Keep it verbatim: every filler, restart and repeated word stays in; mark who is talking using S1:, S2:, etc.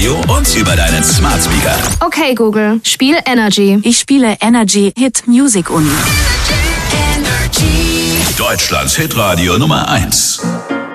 S1: Radio und über deinen Smart Speaker.
S2: Okay, Google, spiel Energy.
S3: Ich spiele Energy Hit Music Uni.
S1: Deutschlands Hitradio Nummer eins.